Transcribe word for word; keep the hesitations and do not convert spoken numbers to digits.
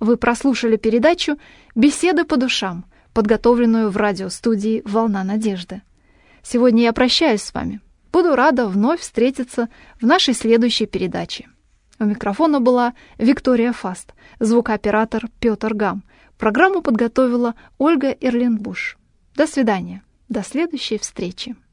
Вы прослушали передачу «Беседы по душам», подготовленную в радиостудии «Волна надежды». Сегодня я прощаюсь с вами. Буду рада вновь встретиться в нашей следующей передаче. У микрофона была Виктория Фаст, звукооператор Петр Гам. Программу подготовила Ольга Эрленбуш. До свидания. До следующей встречи.